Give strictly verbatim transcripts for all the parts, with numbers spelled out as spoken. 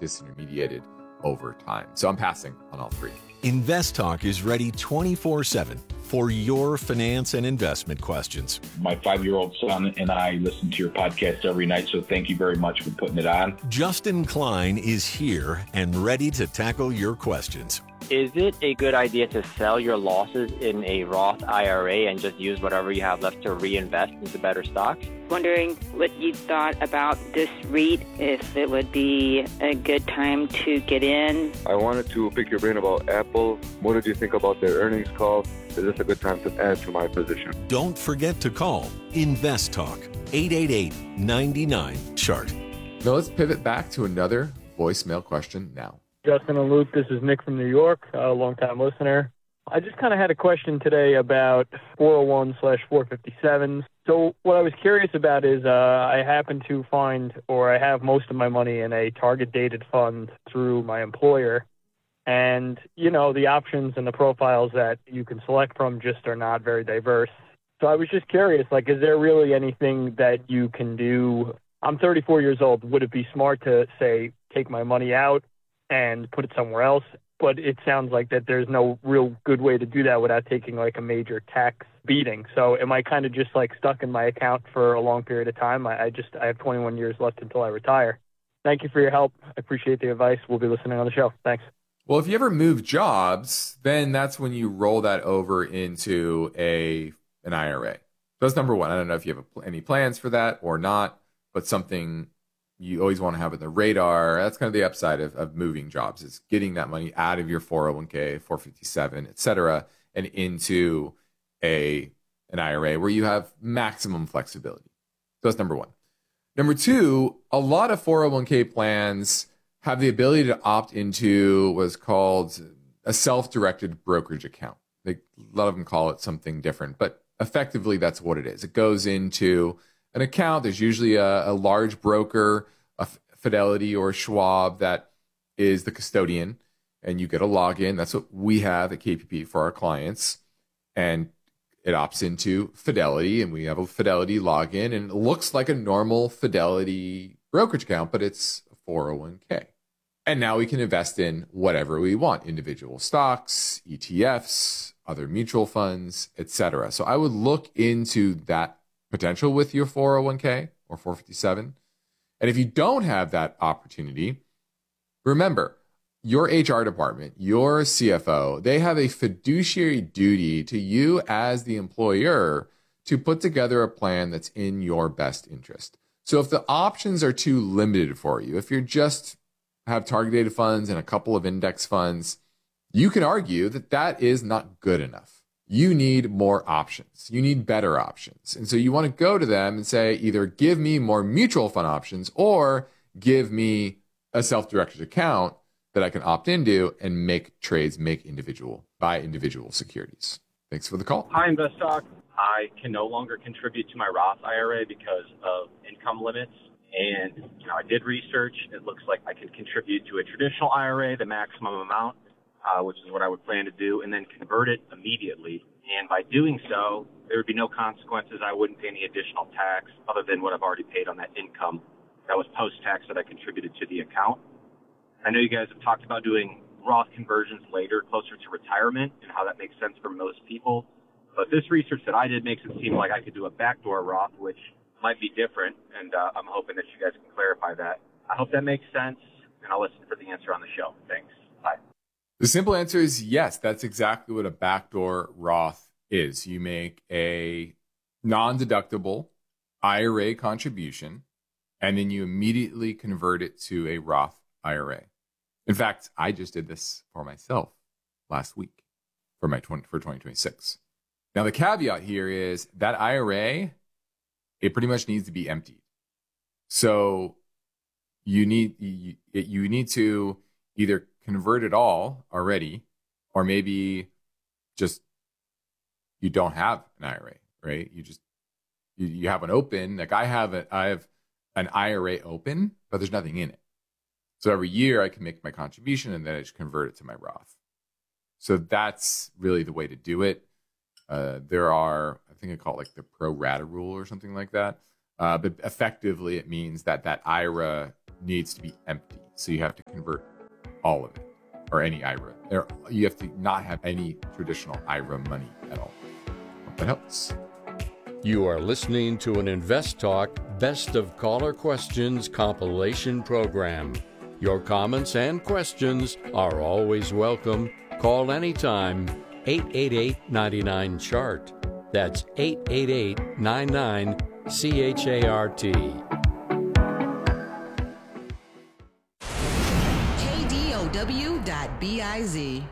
disintermediated over time. So I'm passing on all three. InvestTalk is ready twenty-four seven for your finance and investment questions. My five-year-old son and I listen to your podcast every night, so thank you very much for putting it on. Justin Klein is here and ready to tackle your questions. Is it a good idea to sell your losses in a Roth I R A and just use whatever you have left to reinvest into better stocks? Wondering what you thought about this REIT, if it would be a good time to get in. I wanted to pick your brain about Apple. What did you think about their earnings call? Is this a good time to add to my position? Don't forget to call InvestTalk, eight eight eight, nine nine, chart. Now let's pivot back to another voicemail question now. Justin and Luke, this is Nick from New York, a longtime listener. I just kind of had a question today about four oh one slash four fifty-sevens. So what I was curious about is uh, I happen to find, or I have most of my money in a target-dated fund through my employer. And, you know, the options and the profiles that you can select from just are not very diverse. So I was just curious, like, is there really anything that you can do? I'm thirty-four years old. Would it be smart to, say, take my money out and put it somewhere else? But it sounds like that there's no real good way to do that without taking like a major tax beating. So am I kind of just like stuck in my account for a long period of time? I, I just, I have twenty-one years left until I retire. Thank you for your help. I appreciate the advice. We'll be listening on the show. Thanks. Well, if you ever move jobs, then that's when you roll that over into a an I R A. That's number one. I don't know if you have a, any plans for that or not, but something you always want to have on the radar. That's kind of the upside of, of moving jobs, is getting that money out of your four oh one k, four fifty-seven, et cetera, and into a an I R A where you have maximum flexibility. So that's number one. Number two, a lot of four oh one k plans have the ability to opt into what's called a self-directed brokerage account. They, a lot of them call it something different, but effectively that's what it is. It goes into an account. There's usually a, a large broker, a Fidelity or Schwab, that is the custodian, and you get a login. That's what we have at K P P for our clients. And it opts into Fidelity, and we have a Fidelity login, and it looks like a normal Fidelity brokerage account, but it's a four oh one k. And now we can invest in whatever we want, individual stocks, E T Fs, other mutual funds, et cetera. So I would look into that potential with your four oh one k or four fifty-seven. And if you don't have that opportunity, remember, your H R department, your C F O, they have a fiduciary duty to you as the employer to put together a plan that's in your best interest. So if the options are too limited for you, if you're just have target-dated funds and a couple of index funds, you can argue that that is not good enough. You need more options. You need better options. And so you want to go to them and say, either give me more mutual fund options or give me a self-directed account that I can opt into and make trades, make individual, buy individual securities. Thanks for the call. Hi, InvestTalk. I can no longer contribute to my Roth I R A because of income limits. And, you know, I did research. It looks like I can contribute to a traditional I R A, the maximum amount, uh, which is what I would plan to do, and then convert it immediately. And by doing so, there would be no consequences. I wouldn't pay any additional tax other than what I've already paid on that income that was post-tax that I contributed to the account. I know you guys have talked about doing Roth conversions later, closer to retirement, and how that makes sense for most people. But this research that I did makes it seem like I could do a backdoor Roth, which might be different, and uh, I'm hoping that you guys can clarify that. I hope that makes sense, and I'll listen for the answer on the show. Thanks. Bye. The simple answer is yes. That's exactly what a backdoor Roth is. You make a non-deductible I R A contribution, and then you immediately convert it to a Roth I R A. In fact, I just did this for myself last week for my twenty for twenty twenty-six. Now, the caveat here is that I R A, it pretty much needs to be emptied. So you need you, you need to either convert it all already, or maybe just you don't have an I R A, right? You just you, you have an open. Like I have a, I have an I R A open, but there's nothing in it. So every year I can make my contribution and then I just convert it to my Roth. So that's really the way to do it. Uh, there are, I think I call it like the pro rata rule or something like that. Uh, but effectively it means that that I R A needs to be empty. So you have to convert all of it, or any I R A. Or you have to not have any traditional I R A money at all. Hope that helps. You are listening to an Invest Talk Best of Caller Questions compilation program. Your comments and questions are always welcome. Call anytime, eight eight eight, nine nine, C H A R T. That's eight eight eight, nine nine, C H A R T. K D O W dot B I Z.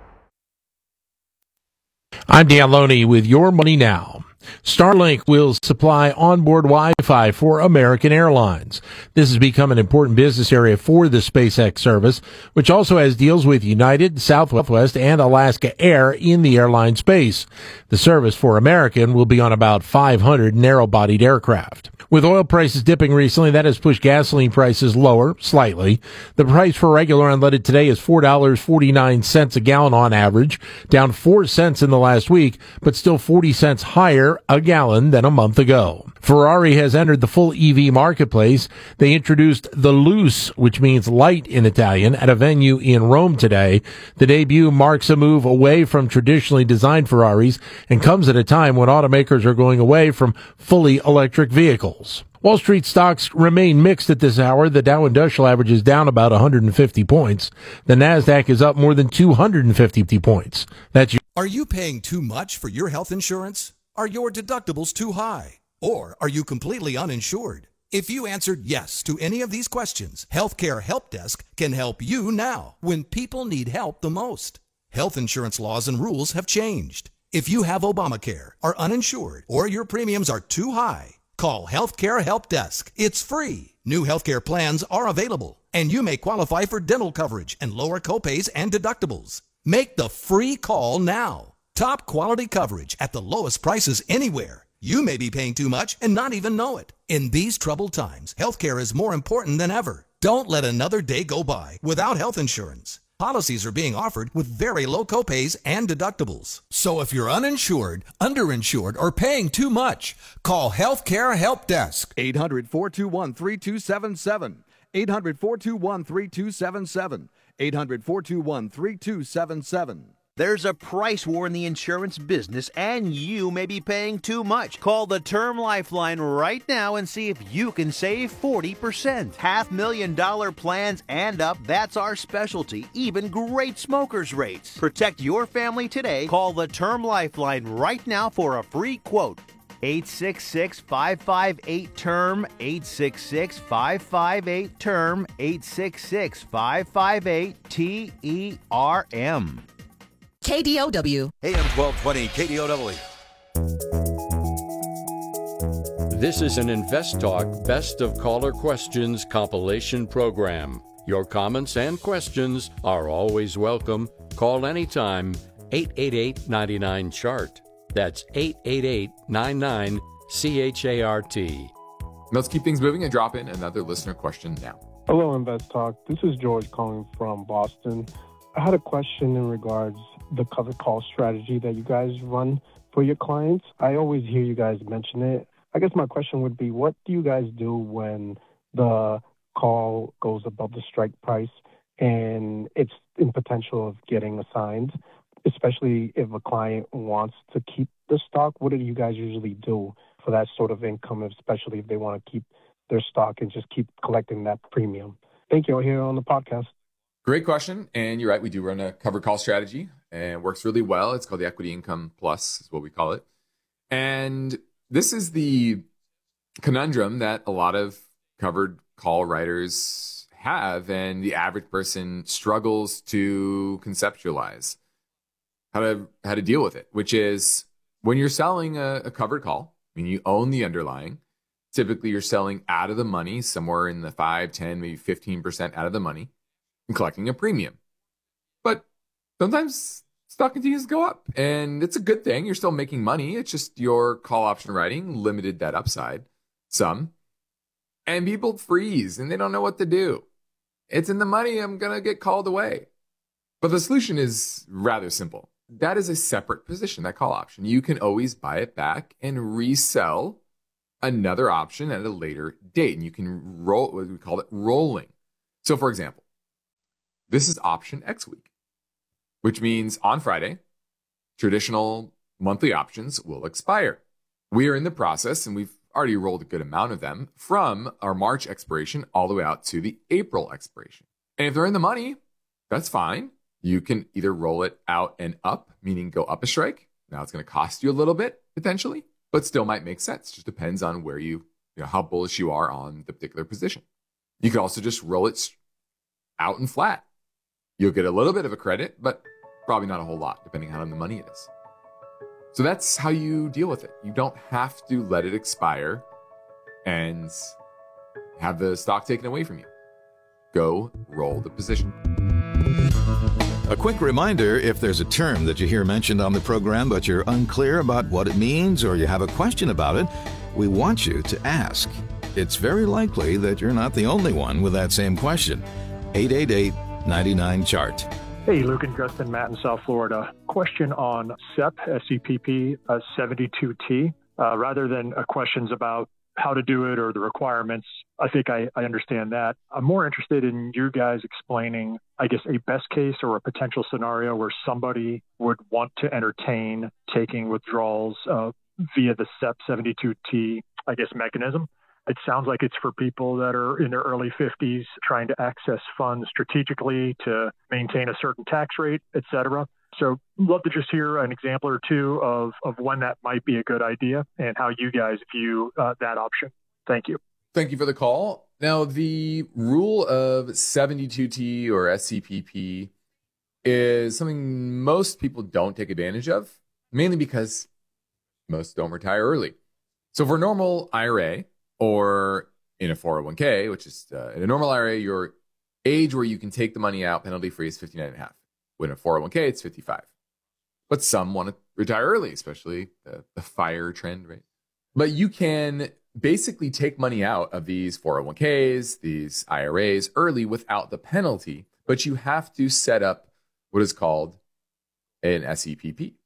I'm Dan Loney with Your Money Now. Starlink will supply onboard Wi-Fi for American Airlines. This has become an important business area for the SpaceX service, which also has deals with United, Southwest, and Alaska Air in the airline space. The service for American will be on about five hundred narrow-bodied aircraft. With oil prices dipping recently, that has pushed gasoline prices lower slightly. The price for regular unleaded today is four dollars and forty-nine cents a gallon on average, down four cents in the last week, but still forty cents higher a gallon than a month ago. Ferrari has entered the full E V marketplace. They introduced the Luce, which means light in Italian, at a venue in Rome today. The debut marks a move away from traditionally designed Ferraris and comes at a time when automakers are going away from fully electric vehicles. Wall Street stocks remain mixed at this hour. The Dow Industrial Average is down about one hundred fifty points. The Nasdaq is up more than two hundred fifty points. That's your- Are you paying too much for your health insurance? Are your deductibles too high? Or are you completely uninsured? If you answered yes to any of these questions, Healthcare Help Desk can help you now when people need help the most. Health insurance laws and rules have changed. If you have Obamacare, are uninsured, or your premiums are too high, call Healthcare Help Desk. It's free. New healthcare plans are available, and you may qualify for dental coverage and lower copays and deductibles. Make the free call now. Top quality coverage at the lowest prices anywhere. You may be paying too much and not even know it. In these troubled times, healthcare is more important than ever. Don't let another day go by without health insurance. Policies are being offered with very low copays and deductibles. So if you're uninsured, underinsured, or paying too much, call Healthcare Help Desk. eight hundred, four two one, three two seven seven. eight hundred, four two one, three two seven seven. eight hundred, four two one, three two seven seven. There's a price war in the insurance business, and you may be paying too much. Call the Term Lifeline right now and see if you can save forty percent. Half million dollar plans and up, that's our specialty. Even great smokers' rates. Protect your family today. Call the Term Lifeline right now for a free quote. eight six six, five five eight, T E R M, eight six six, five five eight, T E R M, eight six six, five five eight, T E R M. K D O W. A M twelve twenty K D O W. This is an Invest Talk Best of Caller Questions compilation program. Your comments and questions are always welcome. Call anytime, eight eight eight, nine nine, C H A R T. That's eight eight eight, nine nine, C H A R T. Let's keep things moving and drop in another listener question now. Hello, Invest Talk. This is George calling from Boston. I had a question in regards the covered call strategy that you guys run for your clients. I always hear you guys mention it. I guess my question would be, what do you guys do when the call goes above the strike price and it's in potential of getting assigned, especially if a client wants to keep the stock? What do you guys usually do for that sort of income, especially if they want to keep their stock and just keep collecting that premium? Thank you. Here on the podcast. Great question. And you're right. We do run a covered call strategy and it works really well. It's called the Equity Income Plus is what we call it. And this is the conundrum that a lot of covered call writers have and the average person struggles to conceptualize how to how to deal with it, which is when you're selling a, a covered call, I mean, you own the underlying. Typically, you're selling out of the money, somewhere in the five, ten, maybe fifteen percent out of the money, and collecting a premium. But sometimes stock continues to go up, and it's a good thing. You're still making money. It's just your call option writing limited that upside some. And people freeze, and they don't know what to do. It's in the money. I'm going to get called away. But the solution is rather simple. That is a separate position, that call option. You can always buy it back and resell another option at a later date. And you can roll, what we call it, rolling. So for example, this is option X week, which means on Friday, traditional monthly options will expire. We are in the process, and we've already rolled a good amount of them from our March expiration all the way out to the April expiration. And if they're in the money, that's fine. You can either roll it out and up, meaning go up a strike. Now it's going to cost you a little bit potentially, but still might make sense. Just depends on where you, you know, how bullish you are on the particular position. You could also just roll it out and flat. You'll get a little bit of a credit, but probably not a whole lot, depending on how the money it is. So that's how you deal with it. You don't have to let it expire and have the stock taken away from you. Go roll the position. A quick reminder, if there's a term that you hear mentioned on the program but you're unclear about what it means or you have a question about it, we want you to ask. It's very likely that you're not the only one with that same question. eight eight eight, nine nine, C H A R T. Hey, Luke and Justin, Matt in South Florida. Question on S E P, S E P P uh, seventy-two T. Uh, rather than uh, questions about how to do it or the requirements, I think I, I understand that. I'm more interested in you guys explaining, I guess, a best case or a potential scenario where somebody would want to entertain taking withdrawals uh, via the S E P seventy-two T, I guess, mechanism. It sounds like it's for people that are in their early fifties trying to access funds strategically to maintain a certain tax rate, et cetera. So love to just hear an example or two of, of when that might be a good idea and how you guys view uh, that option. Thank you. Thank you for the call. Now, the rule of seventy-two T or S C P P is something most people don't take advantage of, mainly because most don't retire early. So for a normal I R A, or in a four oh one k, which is uh, in a normal I R A, your age where you can take the money out penalty-free is fifty-nine and a half. When a four oh one k, it's fifty-five. But some want to retire early, especially the, the FIRE trend, right? But you can basically take money out of these four oh one k's, these I R As early without the penalty, but you have to set up what is called an S E P P.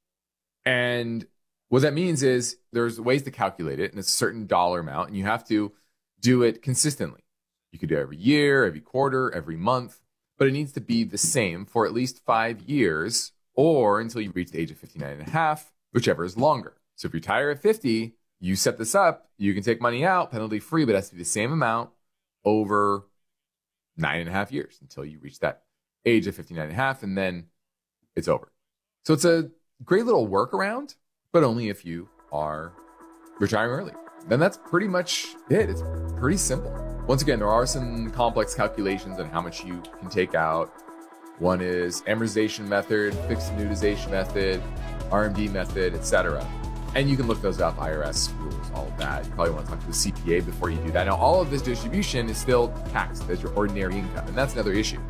And what that means is there's ways to calculate it, and it's a certain dollar amount, and you have to do it consistently. You could do it every year, every quarter, every month, but it needs to be the same for at least five years or until you reach the age of fifty-nine and a half, whichever is longer. So if you retire at fifty, you set this up, you can take money out penalty free, but it has to be the same amount over nine and a half years until you reach that age of fifty-nine and a half, and then it's over. So it's a great little workaround, but only if you are retiring early. Then that's pretty much it. It's pretty simple. Once again, there are some complex calculations on how much you can take out. One is amortization method, fixed annuitization method, R M D method, et cetera. And you can look those up, I R S rules, all of that. You probably want to talk to the C P A before you do that. Now, all of this distribution is still taxed as your ordinary income. And that's another issue,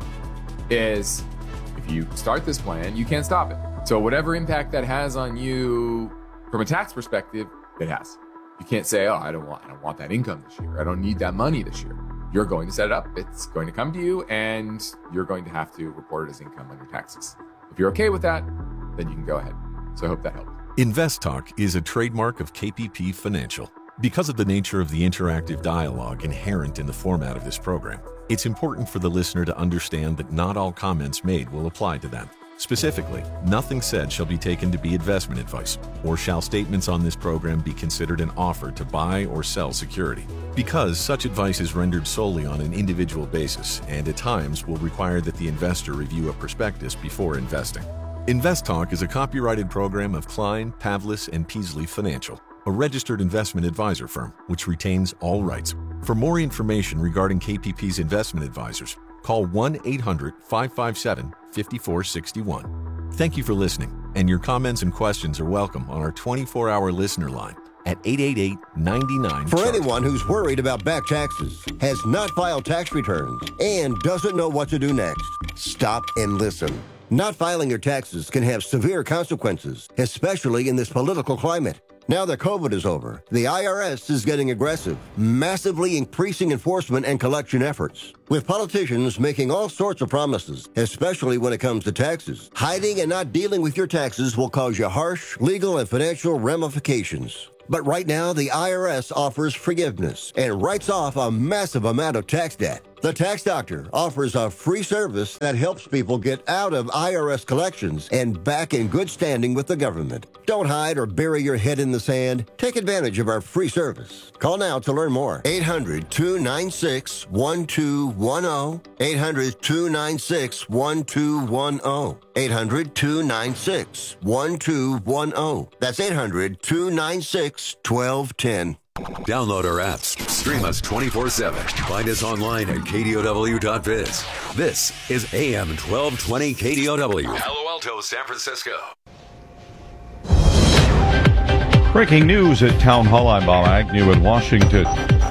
is if you start this plan, you can't stop it. So whatever impact that has on you from a tax perspective, it has. You can't say, oh, I don't want, I don't want that income this year. I don't need that money this year. You're going to set it up. It's going to come to you, and you're going to have to report it as income on your taxes. If you're okay with that, then you can go ahead. So I hope that helped. InvestTalk is a trademark of K P P Financial. Because of the nature of the interactive dialogue inherent in the format of this program, it's important for the listener to understand that not all comments made will apply to them. Specifically, nothing said shall be taken to be investment advice, or shall statements on this program be considered an offer to buy or sell security. Because such advice is rendered solely on an individual basis and at times will require that the investor review a prospectus before investing. InvestTalk is a copyrighted program of Klein, Pavlis, and Peasley Financial, a registered investment advisor firm which retains all rights. For more information regarding K P P's investment advisors, call one eight hundred, five five seven, five four six one. Thank you for listening, and your comments and questions are welcome on our twenty-four hour listener line at eight eight eight, nine nine. For anyone who's worried about back taxes, has not filed tax returns, and doesn't know what to do next, stop and listen. Not filing your taxes can have severe consequences, especially in this political climate. Now that COVID is over, the I R S is getting aggressive, massively increasing enforcement and collection efforts. With politicians making all sorts of promises, especially when it comes to taxes, hiding and not dealing with your taxes will cause you harsh legal and financial ramifications. But right now, the I R S offers forgiveness and writes off a massive amount of tax debt. The Tax Doctor offers a free service that helps people get out of I R S collections and back in good standing with the government. Don't hide or bury your head in the sand. Take advantage of our free service. Call now to learn more. eight hundred, two nine six, one two one zero. eight hundred, two nine six, one two one zero. eight hundred, two nine six, one two one zero. That's eight hundred, two nine six, one two one zero. Download our apps. Stream us twenty-four seven. Find us online at K D O W dot biz. This is A M twelve twenty K D O W. Palo Alto, San Francisco. Breaking news at Town Hall. I'm Bob Agnew in Washington.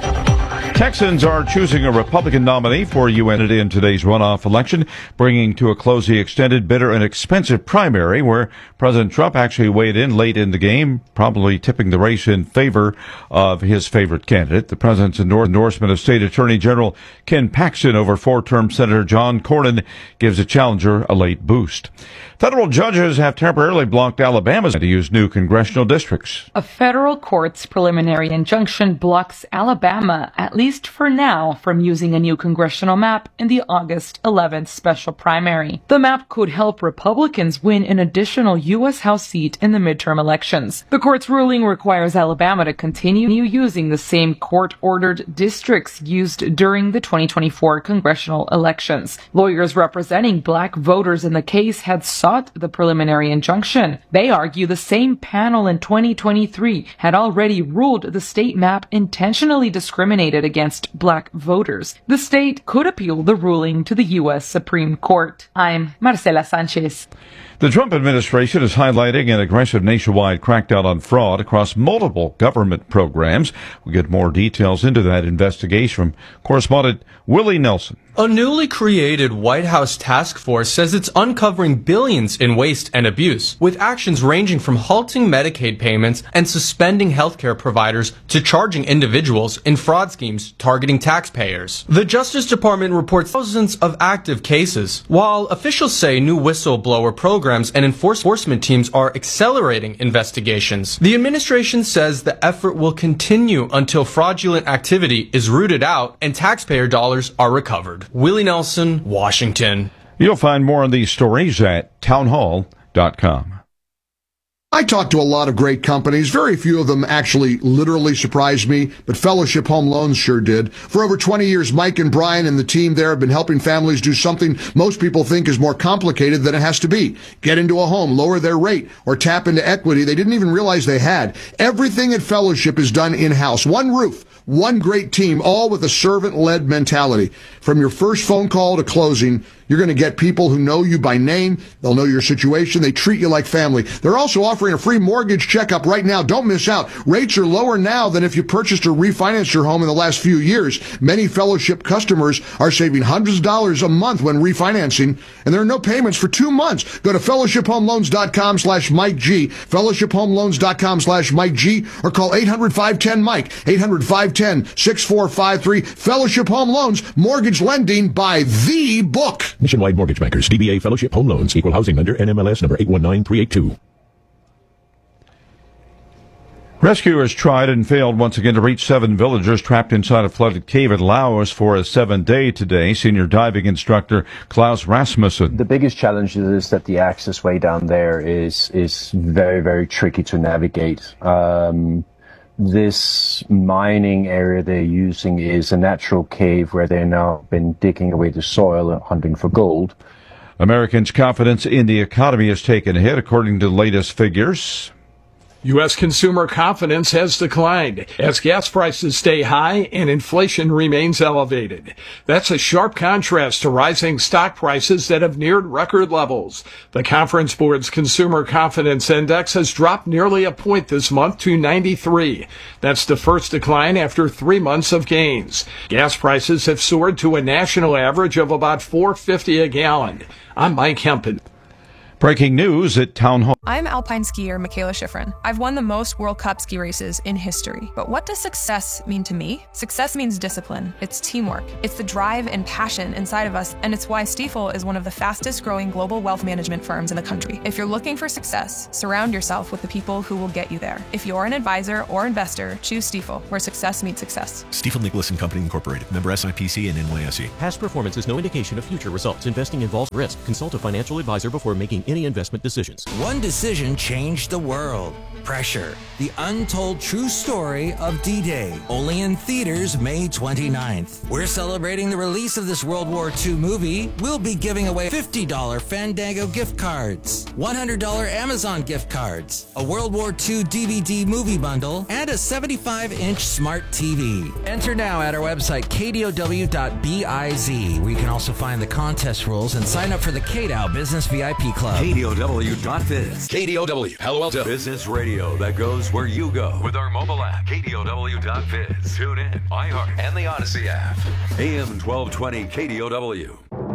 Texans are choosing a Republican nominee for U N in today's runoff election, bringing to a close the extended, bitter, and expensive primary where President Trump actually weighed in late in the game, probably tipping the race in favor of his favorite candidate. The president's endorsement of State Attorney General Ken Paxton over four-term Senator John Cornyn gives a challenger a late boost. Federal judges have temporarily blocked Alabama to use new congressional districts. A federal court's preliminary injunction blocks Alabama, at least for now, from using a new congressional map in the August eleventh special primary. The map could help Republicans win an additional U S House seat in the midterm elections. The court's ruling requires Alabama to continue using the same court-ordered districts used during the twenty twenty-four congressional elections. Lawyers representing black voters in the case had sought the preliminary injunction. They argue the same panel in twenty twenty-three had already ruled the state map intentionally discriminated against black voters. The state could appeal the ruling to the U S Supreme Court. I'm Marcela Sanchez. The Trump administration is highlighting an aggressive nationwide crackdown on fraud across multiple government programs. We'll get more details into that investigation from correspondent Willie Nelson. A newly created White House task force says it's uncovering billions in waste and abuse, with actions ranging from halting Medicaid payments and suspending healthcare providers to charging individuals in fraud schemes targeting taxpayers. The Justice Department reports thousands of active cases, while officials say new whistleblower programs and enforcement teams are accelerating investigations. The administration says the effort will continue until fraudulent activity is rooted out and taxpayer dollars are recovered. Willie Nelson, Washington. You'll find more on these stories at town hall dot com. I talked to a lot of great companies. Very few of them actually literally surprised me, but Fellowship Home Loans sure did. For over twenty years, Mike and Brian and the team there have been helping families do something most people think is more complicated than it has to be. Get into a home, lower their rate, or tap into equity they didn't even realize they had. Everything at Fellowship is done in-house. One roof, one great team, all with a servant-led mentality. From your first phone call to closing, you're going to get people who know you by name. They'll know your situation. They treat you like family. They're also offering a free mortgage checkup right now. Don't miss out. Rates are lower now than if you purchased or refinanced your home in the last few years. Many Fellowship customers are saving hundreds of dollars a month when refinancing, and there are no payments for two months. Go to fellowship home loans dot com slash Mike G, fellowship home loans dot com slash Mike G, or call eight hundred, five one zero, Mike, eight hundred, five one zero, six four five three. Fellowship Home Loans, mortgage lending by the book. Nationwide Mortgage Bankers, D B A Fellowship Home Loans, Equal Housing Lender, N M L S number eight one nine three eight two. Rescuers tried and failed once again to reach seven villagers trapped inside a flooded cave in Laos for a seventh day today. Senior diving instructor Klaus Rasmussen. The biggest challenge is that the access way down there is is very, very tricky to navigate. Um, This mining area they're using is a natural cave where they've now been digging away the soil and hunting for gold. Americans' confidence in the economy has taken a hit, according to the latest figures. U S consumer confidence has declined as gas prices stay high and inflation remains elevated. That's a sharp contrast to rising stock prices that have neared record levels. The Conference Board's Consumer Confidence Index has dropped nearly a point this month to ninety-three. That's the first decline after three months of gains. Gas prices have soared to a national average of about four dollars and fifty cents a gallon. I'm Mike Hempen. Breaking news at Town Hall. I'm alpine skier Michaela Schifrin. I've won the most World Cup ski races in history. But what does success mean to me? Success means discipline. It's teamwork. It's the drive and passion inside of us, and it's why Stifel is one of the fastest growing global wealth management firms in the country. If you're looking for success, surround yourself with the people who will get you there. If you're an advisor or investor, choose Stifel, where success meets success. Stifel Nicholas and Company Incorporated. Member S I P C and N Y S E. Past performance is no indication of future results. Investing involves risk. Consult a financial advisor before making any investment decisions. One decision changed the world. Pressure. The untold true story of D-Day. Only in theaters May twenty-ninth. We're celebrating the release of this World War Two movie. We'll be giving away fifty dollars Fandango gift cards, one hundred dollars Amazon gift cards, a World War Two D V D movie bundle, and a seventy-five inch smart T V. Enter now at our website, K D O W dot biz, where you can also find the contest rules and sign up for the K D O W Business V I P Club. K D O W dot biz. K D O W, Palo Alto Business Radio that goes where you go with our mobile app, K D O W dot biz. Tune in, iHeart, and the Odyssey app. A M twelve twenty K D O W.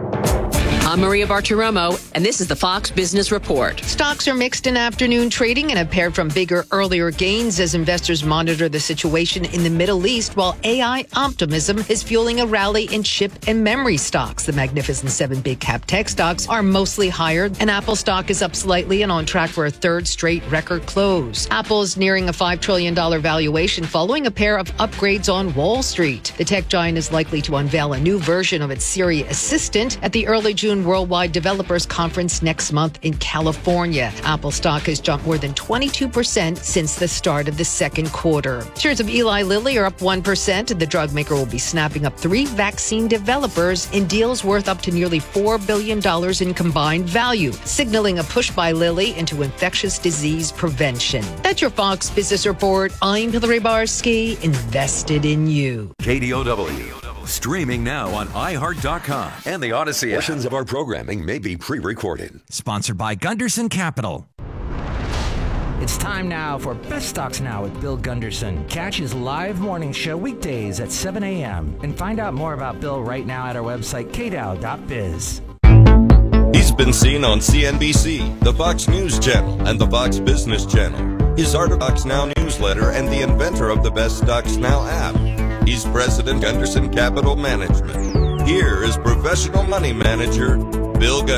I'm Maria Bartiromo, and this is the Fox Business Report. Stocks are mixed in afternoon trading and have paired from bigger, earlier gains as investors monitor the situation in the Middle East, while A I optimism is fueling a rally in chip and memory stocks. The Magnificent Seven big cap tech stocks are mostly higher, and Apple stock is up slightly and on track for a third straight record close. Apple is nearing a five trillion dollars valuation following a pair of upgrades on Wall Street. The tech giant is likely to unveil a new version of its Siri Assistant at the early June Worldwide Developers Conference next month in California. Apple stock has jumped more than twenty-two percent since the start of the second quarter. Shares of Eli Lilly are up one percent. The drug maker will be snapping up three vaccine developers in deals worth up to nearly four billion dollars in combined value, signaling a push by Lilly into infectious disease prevention. That's your Fox Business Report. I'm Hillary Barsky, invested in you. K D O W. Streaming now on i heart dot com and the Odyssey app. Portions of our programming may be pre-recorded. Sponsored by Gunderson Capital. It's time now for Best Stocks Now with Bill Gunderson. Catch his live morning show weekdays at seven a.m. And find out more about Bill right now at our website, K D O W dot biz. He's been seen on C N B C, the Fox News Channel, and the Fox Business Channel. He's Art of Stocks Now newsletter and the inventor of the Best Stocks Now app. He's President Gunderson Capital Management. Here is professional money manager Bill Gunderson.